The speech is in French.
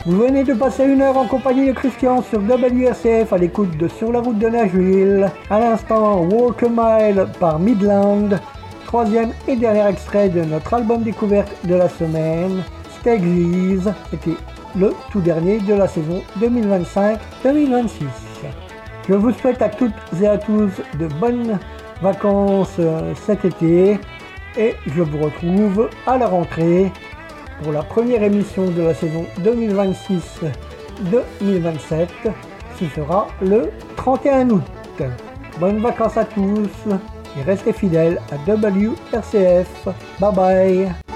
Vous venez de passer 1 heure en compagnie de Christian sur WRCF à l'écoute de Sur la route de Nashville. À l'instant, Walk a Mile par Midland, 3e et dernier extrait de notre album découverte de la semaine, Staxies, c'était le tout dernier de la saison 2025-2026. Je vous souhaite à toutes et à tous de bonnes vacances cet été et je vous retrouve à la rentrée pour la première émission de la saison 2026-2027. Ce sera le 31 août. Bonnes vacances à tous et restez fidèles à WRCF. Bye bye.